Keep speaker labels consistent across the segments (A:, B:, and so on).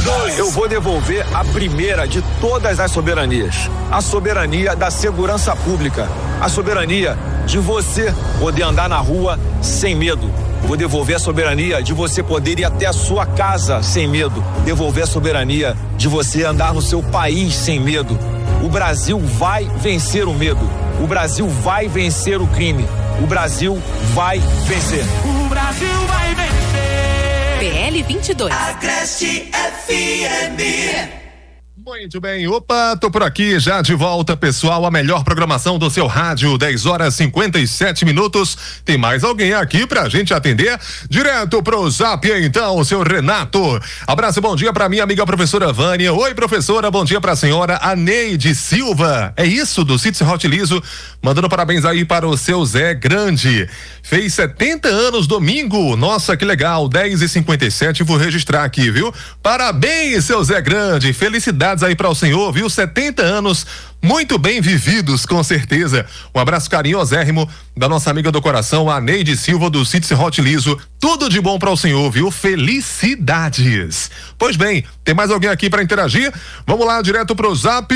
A: Eu vou devolver a primeira de todas as soberanias. A soberania da segurança pública. A soberania de você poder andar na rua sem medo. Vou devolver a soberania de você poder ir até a sua casa sem medo. Devolver a soberania de você andar no seu país sem medo. O Brasil vai vencer o medo. O Brasil vai vencer o crime. O Brasil vai vencer.
B: O Brasil vai vencer.
C: PL 22.
B: Agreste FM.
D: Muito bem, opa, tô por aqui já de volta, pessoal, a melhor programação do seu rádio, 10h57. Tem mais alguém aqui pra gente atender? Direto pro Zap, então, o seu Renato. Abraço, bom dia pra minha amiga professora Vânia. Oi, professora, bom dia pra senhora Aneide Silva. É isso, do Sítio Hot Liso, mandando parabéns aí para o seu Zé Grande. Fez 70 anos domingo, nossa, que legal, 10h57, vou registrar aqui, viu? Parabéns, seu Zé Grande, felicidades aí para o senhor, viu? 70 anos muito bem vividos, com certeza. Um abraço carinhosérrimo da nossa amiga do coração, a Neide Silva, do Sítio Hot Liso. Tudo de bom para o senhor, viu? Felicidades. Pois bem, tem mais alguém aqui para interagir? Vamos lá, direto pro Zap,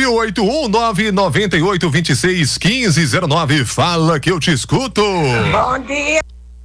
D: 81998261509. Fala que eu te escuto.
E: Bom dia.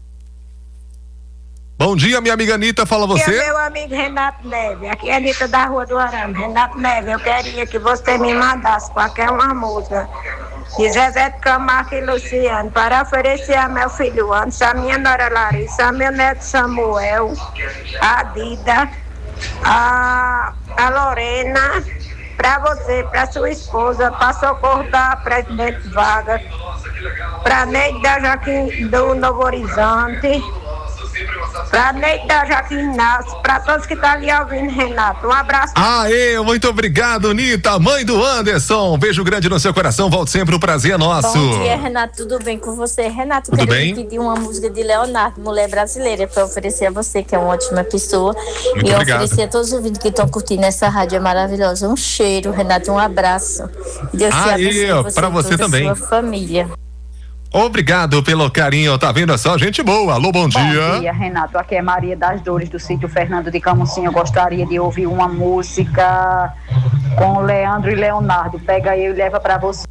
D: Bom dia, minha amiga Anitta, fala você.
E: Aqui é meu amigo Renato Neve, aqui é Anitta da Rua do Arame. Renato Neve, eu queria que você me mandasse qualquer uma música de Zezé de Camargo e Luciano para oferecer a meu filho Anderson, a minha nora Larissa, a meu neto Samuel, a Dida, a Lorena, para você, para sua esposa, para socorro da presidente Vargas, para Neide da Joaquim do Novo Horizonte, pra Neide da Joaquim Inácio, pra todos que estão ali ouvindo, Renato. Um abraço.
D: Aê, muito obrigado, Nita, mãe do Anderson. Beijo grande no seu coração, volte sempre, o prazer é nosso.
F: Bom dia, Renato, tudo bem com você? Renato,
D: tudo
F: quero
D: bem?
F: pedir uma música de Leonardo, Mulher Brasileira, para oferecer a você, que é uma ótima pessoa.
D: Muito
F: e
D: obrigado.
F: oferecer a todos os ouvintes que estão curtindo essa rádio, é maravilhosa. Um cheiro, Renato, um abraço. Deus te abençoe,
D: pra você
F: e toda
D: também.
F: a sua família.
D: Obrigado pelo carinho, tá vendo só? Gente boa, alô, bom dia.
G: Bom dia, Renato, aqui é Maria das Dores do sítio Fernando de Camusim. Eu gostaria de ouvir uma música com Leandro e Leonardo. Pega eu e leva pra você.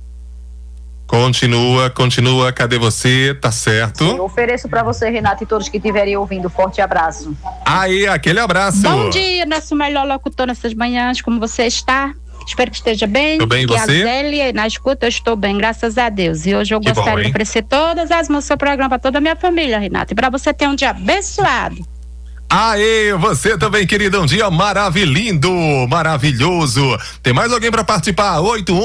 D: Continua, cadê você? Tá certo?
G: Eu ofereço pra você, Renato, e todos que estiverem ouvindo. Forte abraço.
D: Aí, aquele abraço.
H: Bom dia, nosso melhor locutor nessas manhãs, como você está? Espero que esteja bem.
D: Tudo bem, e
H: que
D: você?
H: A Zélia, na escuta, eu estou bem, graças a Deus. E hoje eu
D: Que
H: gostaria
D: bom,
H: de
D: hein?
H: oferecer todas as músicas do seu programa para toda a minha família, Renato. E para você ter um dia abençoado.
D: Aê, você também, querida, um dia maravilhoso. Tem mais alguém para participar?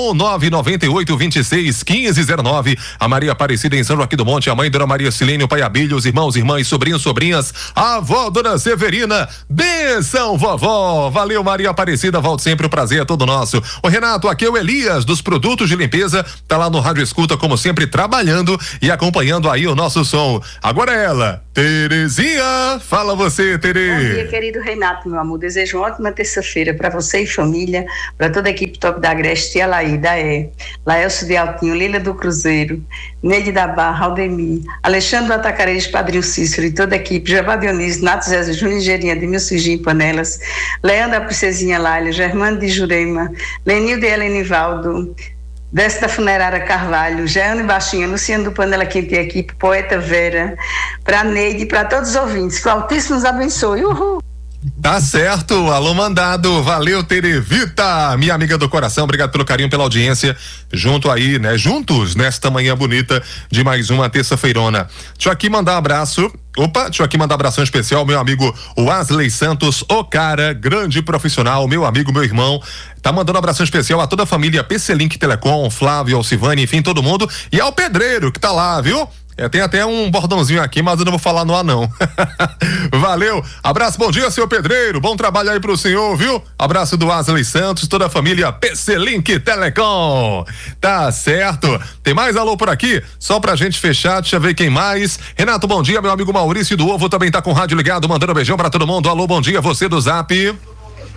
D: 81998261509. A Maria Aparecida em São Joaquim do Monte, a mãe Dona Maria Silene, o pai Abílio, os irmãos, irmãs, sobrinhos, sobrinhas, a avó Dona Severina. Benção, vovó. Valeu, Maria Aparecida, volte sempre, o prazer é todo nosso. O Renato, aqui é o Elias dos produtos de limpeza, tá lá no Rádio Escuta, como sempre, trabalhando e acompanhando aí o nosso som. Agora ela, Terezinha, fala você, Tere.
I: Bom dia, querido Renato, meu amor. Desejo uma ótima terça-feira para você e família, para toda a equipe Top da Agreste, Tia Laída, Laelcio de Altinho, Lila do Cruzeiro, Neide da Barra, Aldemir, Alexandre do Atacarejo, Padrinho Cícero e toda a equipe, Javá Dionísio, Nato Zé, Júnior Gerinha, Demilson Gim, Panelas, Leandro da Princesinha Lália, Germano de Jurema, Lenil de Helenivaldo, Desce da Funerária Carvalho, Jeane Baixinha, Luciano do Panela Quente e equipe, Poeta Vera, para Neide e para todos os ouvintes. Que o Altíssimo nos abençoe. Uhul!
D: Tá certo, alô mandado, valeu Terevita, minha amiga do coração, obrigado pelo carinho, pela audiência, junto aí, né, juntos nesta manhã bonita de mais uma terça-feirona. Deixa eu aqui mandar um abraço, abração especial, meu amigo Wesley Santos, o cara, grande profissional, meu amigo, meu irmão, tá mandando um abração especial a toda a família PC Link Telecom, Flávio, Alcivane, enfim, todo mundo, e ao pedreiro que tá lá, viu? Tem até um bordãozinho aqui, mas eu não vou falar no ar não. Valeu, abraço, bom dia, seu pedreiro, bom trabalho aí pro senhor, viu? Abraço do Wesley Santos, toda a família PC Link Telecom. Tá certo, tem mais alô por aqui? Só pra gente fechar, deixa eu ver quem mais. Renato, bom dia, meu amigo Maurício do Ovo também tá com o rádio ligado, mandando um beijão pra todo mundo. Alô, bom dia, você do Zap.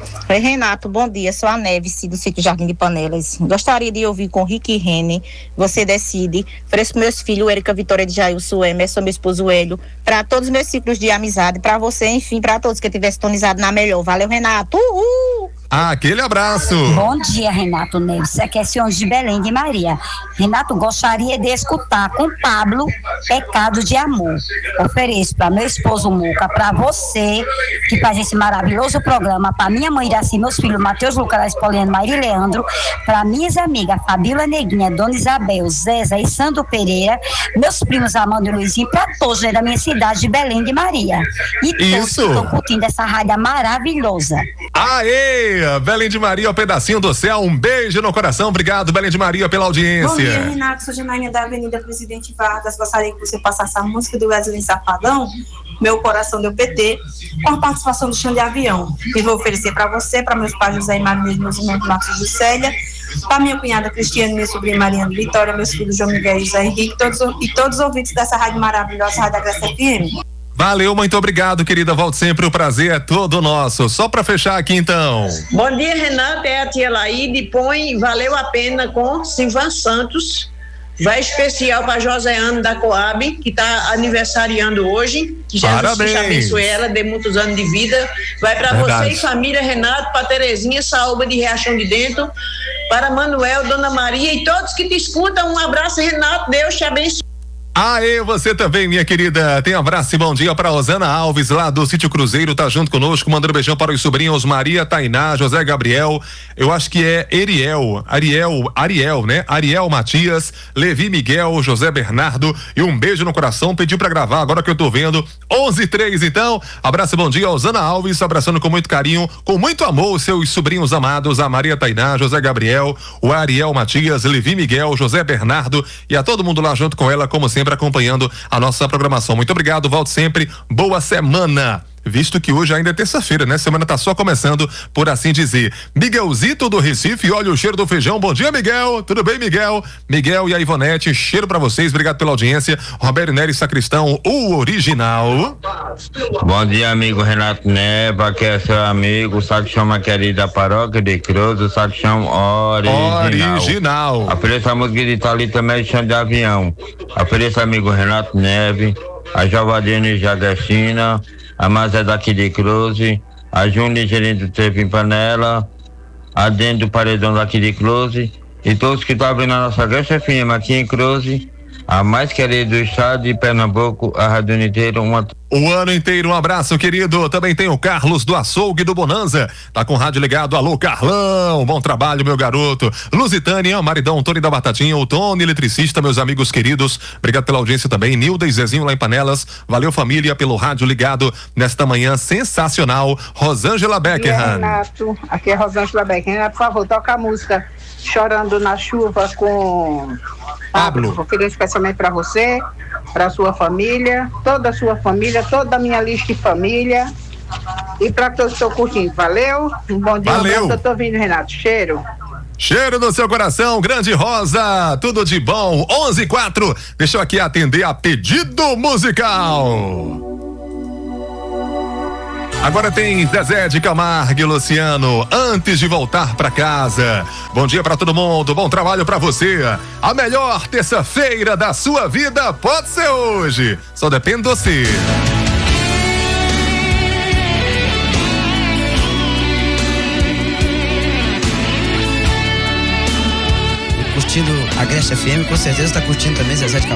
C: Oi, Renato, bom dia. Sou a Neves, do sítio Jardim de Panelas. Gostaria de ouvir com Rick Rene, Você Decide. Ofereço meus filhos, Érica Vitória de Jailson, Emerson, meu esposo Hélio, para todos os meus ciclos de amizade, para você, enfim, para todos que estiver sintonizado na melhor. Valeu, Renato. Uhul!
D: Aquele abraço.
J: Bom dia, Renato Neves. Aqui é Sion de Belém de Maria. Renato, gostaria de escutar com Pablo Pecado de Amor. Ofereço para meu esposo Muca, para você que faz esse maravilhoso programa, para minha mãe Iraci, meus filhos Matheus, Lucas, Poliano, Maria e Leandro, para minhas amigas Fabíola Neguinha, Dona Isabel, Zéza e Sandro Pereira, meus primos Amando e Luizinho, para todos da minha cidade de Belém de Maria. E todos que estão curtindo essa rádio maravilhosa.
D: Aê! Belém de Maria, o pedacinho do céu, um beijo no coração, obrigado Belém de Maria pela audiência.
K: Bom dia, Renato, sou Janaína da Avenida Presidente Vargas, gostaria que você passasse a música do Wesley Safadão, Meu Coração Deu PT, com a participação do Chão de Avião, e vou oferecer para você, para meus pais José e Maria, meus irmãos Marcos e Célia, para minha cunhada Cristiane, minha sobrinha Mariana Vitória, meus filhos João Miguel e José Henrique, todos os ouvintes dessa rádio maravilhosa, Rádio da Graça FM.
D: Valeu, muito obrigado, querida. Volte sempre, o prazer é todo nosso. Só para fechar aqui, então.
L: Bom dia, Renato. É a tia Laíde. Põe Valeu a Pena com Silvan Santos. Vai especial para José Ano da Coab, que está aniversariando hoje. Que Jesus te abençoe ela, dê muitos anos de vida. Vai para você e família, Renato, para Terezinha, Saúba de Riachão de Dentro, para Manuel, Dona Maria e todos que te escutam. Um abraço, Renato. Deus te abençoe.
D: Aê, você também, minha querida. Tem um abraço e bom dia para Rosana Alves, lá do Sítio Cruzeiro, tá junto conosco, mandando beijão para os sobrinhos Maria, Tainá, José Gabriel, eu acho que é Ariel, né? Ariel Matias, Levi Miguel, José Bernardo, e um beijo no coração, pediu para gravar, agora que eu tô vendo, 11:03, então, abraço e bom dia, Rosana Alves, abraçando com muito carinho, com muito amor, os seus sobrinhos amados, a Maria Tainá, José Gabriel, o Ariel Matias, Levi Miguel, José Bernardo, e a todo mundo lá junto com ela, como sempre, acompanhando a nossa programação. Muito obrigado, volte sempre. Boa semana. Visto que hoje ainda é terça-feira, né? Semana tá só começando, por assim dizer. Miguelzito do Recife, olha o cheiro do feijão. Bom dia, Miguel. Tudo bem, Miguel? Miguel e a Ivonete, cheiro pra vocês. Obrigado pela audiência. Roberto Nery Sacristão, o original.
M: Bom dia, amigo Renato Neva, que é seu amigo, Sacristão, uma querida paróquia de Cruz, o Sacristão original. Ofereço a música de Thalita também, Chão de Avião. Ofereço amigo Renato Neve, a Jovadine Jadestina, a Mazé daqui de Cruz, a Júlia gerente do Trevo em Panela, a Dentro do Paredão daqui de Cruz, e todos que estão abrindo a nossa Graça FM aqui em Cruz, a mais querida do estado de Pernambuco, a Rádio Inteira,
D: o ano inteiro, um abraço, querido. Também tem o Carlos do Açougue do Bonanza, tá com o rádio ligado. Alô, Carlão, bom trabalho, meu garoto. Lusitânia, maridão Tony da Batatinha, o Tony eletricista, meus amigos queridos, obrigado pela audiência também. Nilda e Zezinho lá em Panelas, valeu família pelo rádio ligado nesta manhã sensacional. Rosângela Beckerman.
N: Renato, aqui é Rosângela Beckerman, por favor, toca a música Chorando na Chuva com Pablo. Vou querer especialmente para você, para sua família, toda a sua família, toda a minha lista de família e para todos que estão curtindo. Valeu, um bom dia.
D: Valeu.
N: Eu tô ouvindo, Renato. Cheiro
D: no seu coração, grande Rosa, tudo de bom. 11:04. Deixa eu aqui atender a pedido musical. Agora tem Zezé de Camargo e Luciano, Antes de Voltar pra Casa. Bom dia pra todo mundo, bom trabalho pra você. A melhor terça-feira da sua vida pode ser hoje, só depende de você.
O: Curtindo a Graça FM, com certeza tá curtindo também Zezé de Camargo.